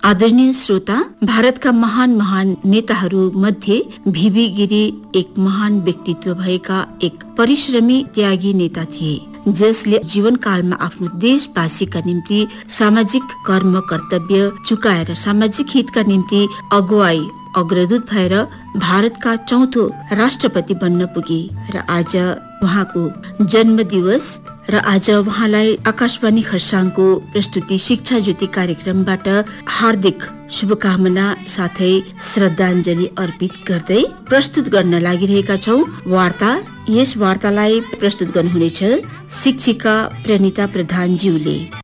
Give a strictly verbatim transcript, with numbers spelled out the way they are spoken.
आदरणीय श्रोता, भारतका महान महान नेताहरू मध्ये भिबी गिरी एक महान व्यक्तित्व भएका एक परिश्रमी त्यागी नेता थिए, जसले जीवनकालमा आफ्नो देशवासीका निम्ति सामाजिक कर्म कर्तव्य चुकाएर सामाजिक हितका निम्ति अगुवाई अग्रदूत भएर भारतका चौथो राष्ट्रपति बन्न पुगे। र आज उहाँको जन्म दिवस र आज उहाँलाई आकाशवाणी खरसाङको प्रस्तुति शिक्षा ज्योति कार्यक्रमबाट हार्दिक शुभकामना साथै श्रद्धाञ्जली अर्पित गर्दै प्रस्तुत गर्न लागिरहेका छौं वार्ता। यस वार्तालाई प्रस्तुत गर्नुहुनेछ शिक्षिका प्रणिता प्रधानज्यूले।